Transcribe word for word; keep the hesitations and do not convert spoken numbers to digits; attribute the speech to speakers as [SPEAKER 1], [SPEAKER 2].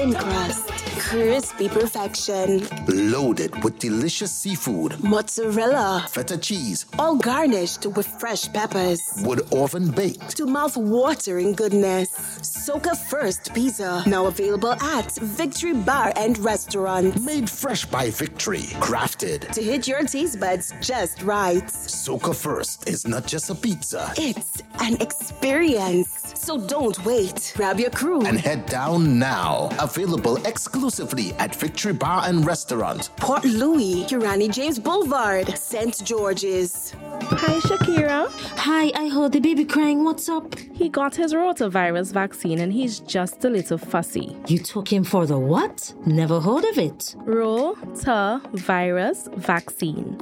[SPEAKER 1] thin crust, crispy perfection,
[SPEAKER 2] loaded with delicious seafood,
[SPEAKER 1] mozzarella,
[SPEAKER 2] feta cheese,
[SPEAKER 1] all garnished with fresh peppers,
[SPEAKER 2] wood oven baked
[SPEAKER 1] to mouth-watering goodness. Soca First Pizza, now available at Victory Bar and Restaurant.
[SPEAKER 2] Made fresh by Victory, crafted
[SPEAKER 1] to hit your taste buds just right.
[SPEAKER 2] Soca First is not just a pizza,
[SPEAKER 1] it's an experience. So don't wait. Grab your crew
[SPEAKER 2] and head down now. Available exclusively at Victory Bar and Restaurant,
[SPEAKER 1] Port Louis, Kirani James Boulevard, Saint George's.
[SPEAKER 3] Hi, Shakira.
[SPEAKER 4] Hi, I heard the baby crying. What's up?
[SPEAKER 3] He got his rotavirus vaccine and he's just a little fussy.
[SPEAKER 4] You took him for the what? Never heard of it.
[SPEAKER 3] Rotavirus vaccine.